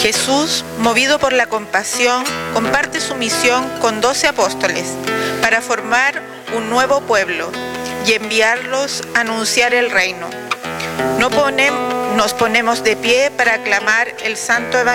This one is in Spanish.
Jesús, movido por la compasión, comparte su misión con 12 apóstoles para formar un nuevo pueblo y enviarlos a anunciar el reino. Nos ponemos de pie para aclamar el santo evangelio.